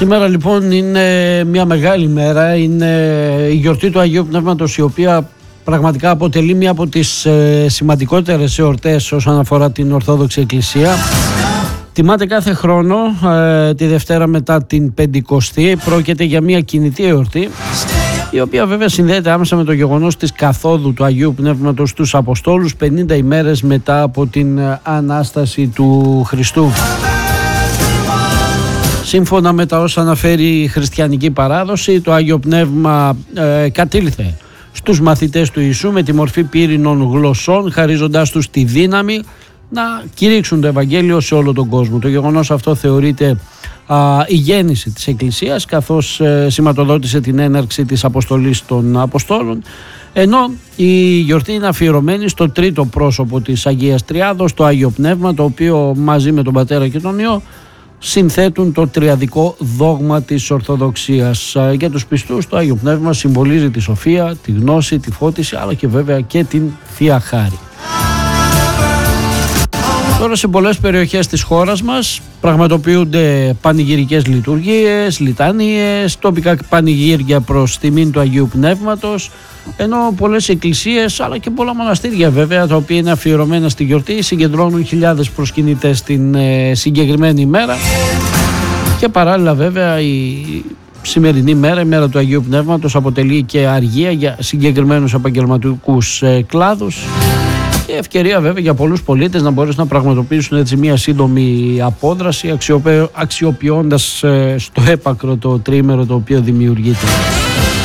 Σήμερα λοιπόν είναι μια μεγάλη μέρα, είναι η γιορτή του Αγίου Πνεύματος, η οποία πραγματικά αποτελεί μια από τις σημαντικότερες εορτές όσον αφορά την Ορθόδοξη Εκκλησία. Τιμάται κάθε χρόνο τη Δευτέρα μετά την Πεντηκοστή. Πρόκειται για μια κινητή εορτή, η οποία βέβαια συνδέεται άμεσα με το γεγονός της καθόδου του Αγίου Πνεύματος στους Αποστόλους 50 ημέρες μετά από την Ανάσταση του Χριστού. Σύμφωνα με τα όσα αναφέρει η χριστιανική παράδοση, το Άγιο Πνεύμα κατήλθε στους μαθητές του Ιησού με τη μορφή πύρινων γλωσσών, χαρίζοντάς τους τη δύναμη να κηρύξουν το Ευαγγέλιο σε όλο τον κόσμο. Το γεγονός αυτό θεωρείται η γέννηση της Εκκλησίας, καθώς σηματοδότησε την έναρξη της αποστολής των Αποστόλων, ενώ η γιορτή είναι αφιερωμένη στο τρίτο πρόσωπο της Αγίας Τριάδος, το Άγιο Πνεύμα, το οποίο μαζί με τον Πατέρα και τον Υιό συνθέτουν το τριαδικό δόγμα της Ορθοδοξίας. Για τους πιστούς το Άγιο Πνεύμα συμβολίζει τη σοφία, τη γνώση, τη φώτιση, αλλά και βέβαια και την Θεία Χάρη. Τώρα σε πολλές περιοχές της χώρας μας πραγματοποιούνται πανηγυρικές λειτουργίες, λιτανίες, τοπικά πανηγύρια προς τιμήν του Αγίου Πνεύματος, ενώ πολλές εκκλησίες αλλά και πολλά μοναστήρια βέβαια, τα οποία είναι αφιερωμένα στη γιορτή, συγκεντρώνουν χιλιάδες προσκυνητές την συγκεκριμένη ημέρα. Και παράλληλα βέβαια η σημερινή μέρα, η μέρα του Αγίου Πνεύματος, αποτελεί και αργία για συγκεκριμένους επαγγελματικούς κλάδους και ευκαιρία βέβαια για πολλούς πολίτες να μπορέσουν να πραγματοποιήσουν έτσι μια σύντομη απόδραση, αξιοποιώντας στο έπακρο το τριήμερο το οποίο δημιουργείται.